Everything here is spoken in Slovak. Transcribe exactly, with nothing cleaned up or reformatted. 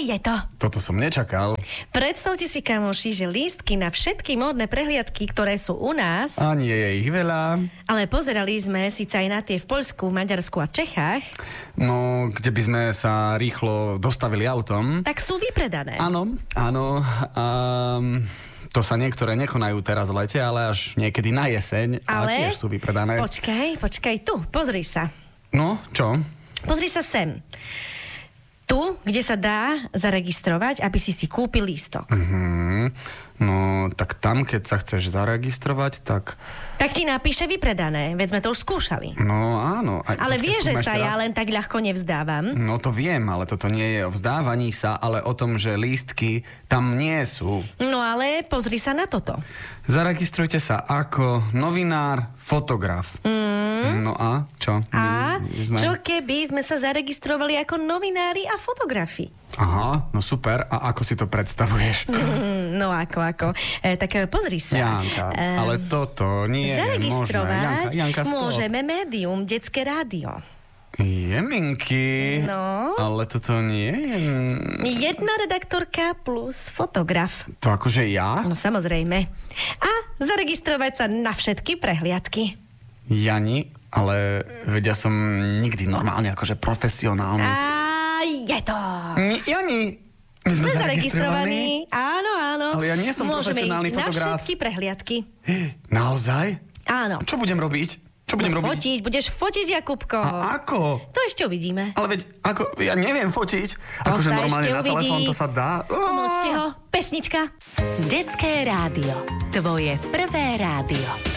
je to. Toto som nečakal. Predstavte si, kamoši, že lístky na všetky módne prehliadky, ktoré sú u nás... A nie je ich veľa. Ale pozerali sme síce aj na tie v Poľsku, v Maďarsku a v Čechách. No, kde by sme sa rýchlo dostavili autom. Tak sú vypredané. Áno, áno. Um, to sa niektoré nekonajú teraz v lete, ale až niekedy na jeseň. Ale... A tiež sú vypredané. Počkaj, počkaj, tu, pozri sa. No, čo? Pozri sa sem. Tu, kde sa dá zaregistrovať, aby si si kúpil lístok. Mm-hmm. No, tak tam, keď sa chceš zaregistrovať, tak... Tak ti napíše vypredané, veď sme to už skúšali. No, áno. Aj, ale vieš, že sa raz. ja len tak ľahko nevzdávam. No to viem, ale toto nie je o vzdávaní sa, ale o tom, že lístky tam nie sú. No ale pozri sa na toto. Zaregistrujte sa ako novinár, fotograf. Mm. No a čo? A sme... čo keby sme sa zaregistrovali ako novinári a fotografi? Aha, no super. A ako si to predstavuješ? Mm, no ako, ako. E, tak e, pozri sa. Janka, e, ale toto nie je možné. Zaregistrovať Janka, Janka, môžeme médium, detské rádio. Jeminky. No. Ale toto nie je... Jedna redaktorka plus fotograf. To akože ja? No samozrejme. A zaregistrovať sa na všetky prehliadky. Jani, ale vedia som nikdy normálne akože profesionálny. A je to. Ni- Jani, my sme, sme zaregistrovaní. Áno, áno. Ale ja nie som Môžeme profesionálny ísť fotograf. na všetky prehliadky. Naozaj? Áno. Čo budem robiť? Čo budem no, robiť? Fotiť, budeš fotiť, Jakubko. A ako? To ešte uvidíme. Ale veď, ako, ja neviem fotiť. To akože sa normálne ešte na uvidí. telefón to sa dá. Pomôžte ho. Pesnička. Detské rádio. Tvoje prvé rádio.